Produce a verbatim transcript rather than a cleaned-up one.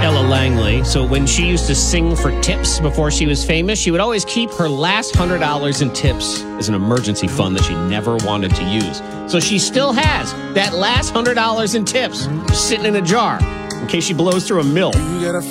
Ella Langley. So when she used to sing for tips before she was famous, she would always keep her last one hundred dollars in tips as an emergency fund that she never wanted to use. So she still has that last one hundred dollars in tips just sitting in a jar in case she blows through a mill.